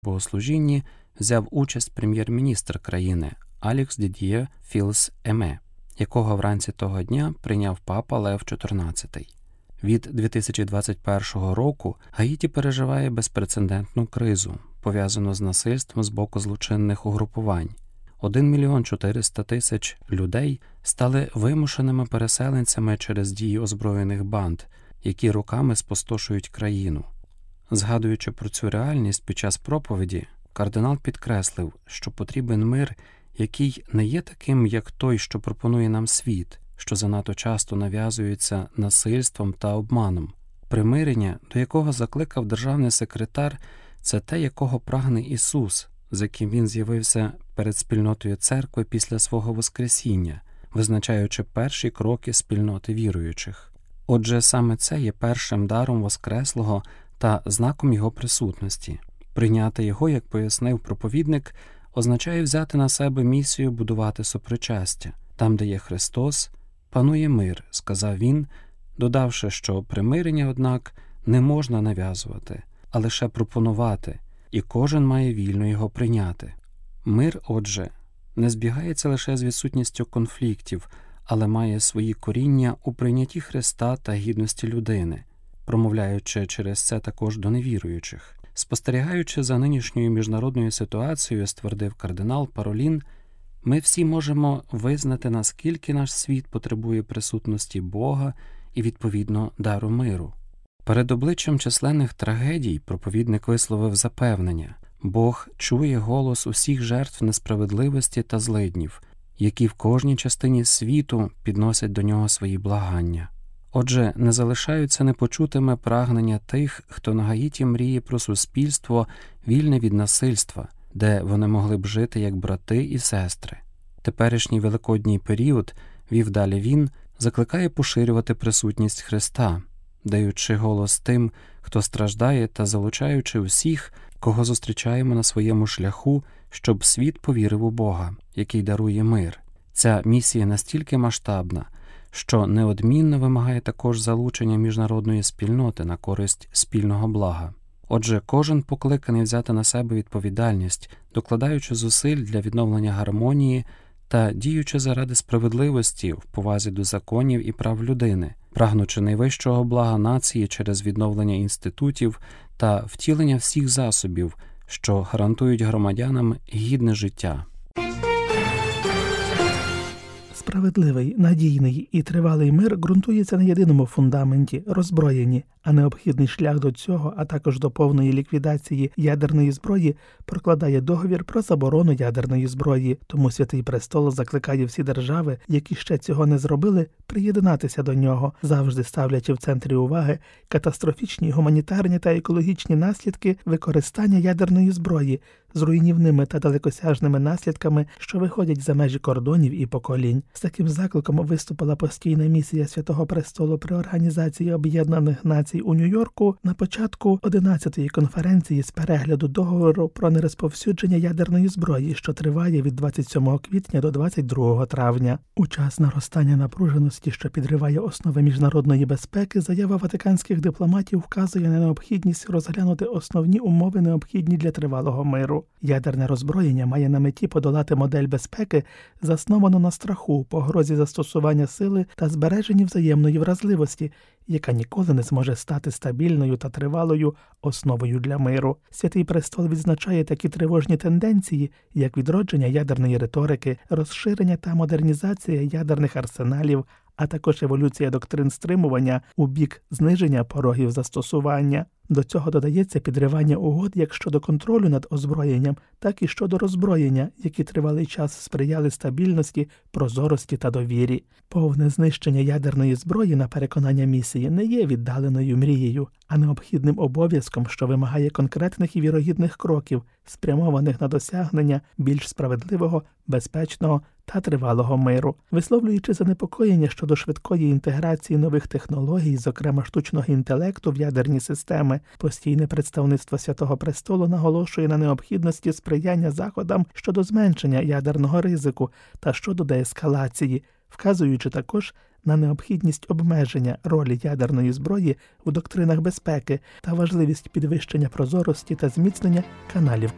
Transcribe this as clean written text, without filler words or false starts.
богослужінні взяв участь прем'єр-міністр країни Алікс Дід'є Філс-Еме, якого вранці того дня прийняв папа Лев XIV. Від 2021 року Гаїті переживає безпрецедентну кризу, пов'язану з насильством з боку злочинних угрупувань. 1 мільйон 400 тисяч людей стали вимушеними переселенцями через дії озброєних банд, які роками спустошують країну. Згадуючи про цю реальність під час проповіді, кардинал підкреслив, що потрібен мир, який не є таким, як той, що пропонує нам світ, що занадто часто нав'язується насильством та обманом. Примирення, до якого закликав державний секретар, це те, якого прагне Ісус, з яким Він з'явився перед спільнотою церкви після свого Воскресіння, визначаючи перші кроки спільноти віруючих. Отже, саме це є першим даром Воскреслого та знаком Його присутності. Прийняти Його, як пояснив проповідник, означає взяти на себе місію будувати сопричастя. Там, де є Христос, панує мир, сказав він, додавши, що примирення, однак, не можна нав'язувати, а лише пропонувати, і кожен має вільно його прийняти. Мир, отже, не збігається лише з відсутністю конфліктів, але має свої коріння у прийнятті Христа та гідності людини, промовляючи через це також до невіруючих. Спостерігаючи за нинішньою міжнародною ситуацією, ствердив кардинал Паролін, ми всі можемо визнати, наскільки наш світ потребує присутності Бога і, відповідно, дару миру. Перед обличчям численних трагедій проповідник висловив запевнення: Бог чує голос усіх жертв несправедливості та злиднів, які в кожній частині світу підносять до нього свої благання. Отже, не залишаються непочутими прагнення тих, хто на Гаїті мріє про суспільство, вільне від насильства, де вони могли б жити як брати і сестри. Теперішній великодній період, вів далі він, закликає поширювати присутність Христа, даючи голос тим, хто страждає, та залучаючи всіх, кого зустрічаємо на своєму шляху, щоб світ повірив у Бога, який дарує мир. Ця місія настільки масштабна, що неодмінно вимагає також залучення міжнародної спільноти на користь спільного блага. Отже, кожен покликаний взяти на себе відповідальність, докладаючи зусиль для відновлення гармонії та діючи заради справедливості в повазі до законів і прав людини, прагнучи найвищого блага нації через відновлення інститутів та втілення всіх засобів, що гарантують громадянам гідне життя. Справедливий, надійний і тривалий мир ґрунтується на єдиному фундаменті – роззброєнні, а необхідний шлях до цього, а також до повної ліквідації ядерної зброї прокладає договір про заборону ядерної зброї. Тому Святий Престол закликає всі держави, які ще цього не зробили, приєднатися до нього, завжди ставлячи в центрі уваги катастрофічні гуманітарні та екологічні наслідки використання ядерної зброї з руйнівними та далекосяжними наслідками, що виходять за межі кордонів і поколінь. З таким закликом виступила постійна місія Святого Престолу при Організації Об'єднаних Націй у Нью-Йорку на початку 11-ї конференції з перегляду договору про нерозповсюдження ядерної зброї, що триває від 27 квітня до 22 травня. У час наростання напруженості, що підриває основи міжнародної безпеки, заява ватиканських дипломатів вказує на необхідність розглянути основні умови, необхідні для тривалого миру. Ядерне роззброєння має на меті подолати модель безпеки, засновану на страху, погрозі застосування сили та збереженні взаємної вразливості, яка ніколи не зможе стати стабільною та тривалою основою для миру. Святий Престол відзначає такі тривожні тенденції, як відродження ядерної риторики, розширення та модернізація ядерних арсеналів, а також еволюція доктрин стримування у бік зниження порогів застосування. До цього додається підривання угод як щодо контролю над озброєнням, так і щодо роззброєння, які тривалий час сприяли стабільності, прозорості та довірі. Повне знищення ядерної зброї, на переконання місії, не є віддаленою мрією, а необхідним обов'язком, що вимагає конкретних і вірогідних кроків, спрямованих на досягнення більш справедливого, безпечного та тривалого миру. Висловлюючи занепокоєння щодо швидкої інтеграції нових технологій, зокрема штучного інтелекту в ядерні системи, постійне представництво Святого Престолу наголошує на необхідності сприяння заходам щодо зменшення ядерного ризику та щодо деескалації, вказуючи також на необхідність обмеження ролі ядерної зброї у доктринах безпеки та важливість підвищення прозорості та зміцнення каналів